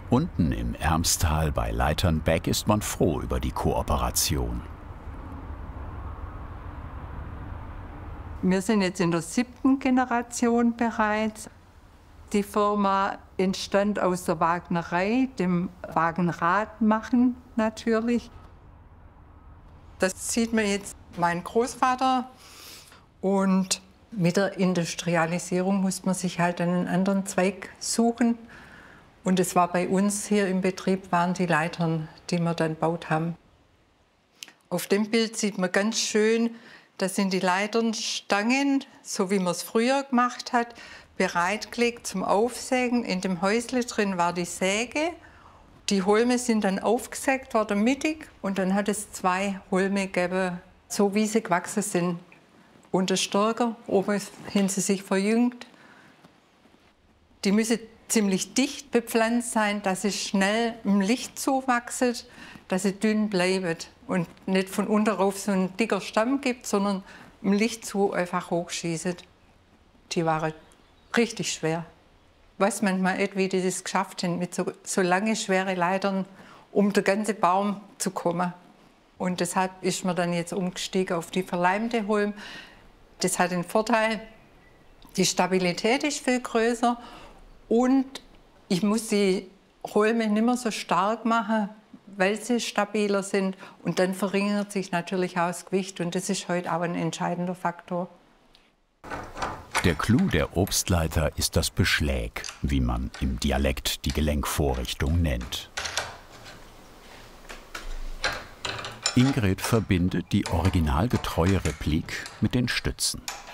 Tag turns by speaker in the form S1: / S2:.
S1: Unten im Ermstal bei Leiternbeck ist man froh über die Kooperation.
S2: Wir sind jetzt in der 7. Generation bereits. Die Firma entstand aus der Wagnerei, dem Wagenradmachen natürlich. Das sieht man jetzt mein Großvater. Und mit der Industrialisierung muss man sich halt einen anderen Zweig suchen. Und es war bei uns hier im Betrieb, waren die Leitern, die wir dann gebaut haben. Auf dem Bild sieht man ganz schön, das sind die Leiternstangen, so wie man es früher gemacht hat, bereitgelegt zum Aufsägen. In dem Häusle drin war die Säge. Die Holme sind dann aufgesägt worden mittig und dann hat es 2 Holme gegeben, so wie sie gewachsen sind. Unten stärker, oben haben sie sich verjüngt. Die müssen ziemlich dicht bepflanzt sein, dass sie schnell im Licht zuwachsen, dass sie dünn bleiben und nicht von unten rauf so ein dicker Stamm gibt, sondern im Licht zu einfach hochschießen. Die waren richtig schwer. Ich weiß manchmal nicht, wie die das geschafft haben, mit so lange schwere Leitern, um den ganzen Baum zu kommen. Und deshalb ist man dann jetzt umgestiegen auf die verleimte Holm. Das hat den Vorteil, die Stabilität ist viel größer und ich muss die Holme nicht mehr so stark machen, weil sie stabiler sind. Und dann verringert sich natürlich auch das Gewicht und das ist heute auch ein entscheidender Faktor.
S1: Der Clou der Obstleiter ist das Beschläg, wie man im Dialekt die Gelenkvorrichtung nennt. Ingrid verbindet die originalgetreue Replik mit den Stützen.